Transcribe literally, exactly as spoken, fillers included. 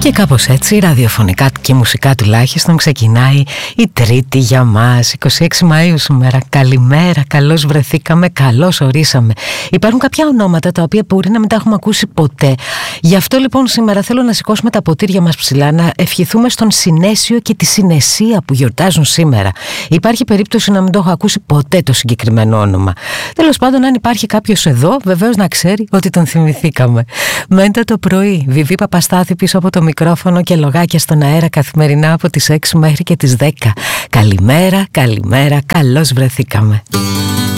Και κάπως έτσι, ραδιοφωνικά και μουσικά τουλάχιστον, ξεκινάει η Τρίτη για μας, είκοσι έξι Μαΐου σήμερα. Καλημέρα, καλώς βρεθήκαμε, καλώς ορίσαμε. Υπάρχουν κάποια ονόματα τα οποία μπορεί να μην τα έχουμε ακούσει ποτέ. Γι' αυτό λοιπόν σήμερα θέλω να σηκώσουμε τα ποτήρια μας ψηλά, να ευχηθούμε στον Συνέσιο και τη Συνεσία που γιορτάζουν σήμερα. Υπάρχει περίπτωση να μην το έχω ακούσει ποτέ το συγκεκριμένο όνομα. Τέλος πάντων, αν υπάρχει κάποιος εδώ, βεβαίως να ξέρει ότι τον θυμηθήκαμε. Μέντα το πρωί, Βιβί Παπαστάθη πίσω από το μικρόφωνο και λογάκια στον αέρα καθημερινά από τις έξι μέχρι και τις δέκα. Καλημέρα, καλημέρα, καλώς βρεθήκαμε.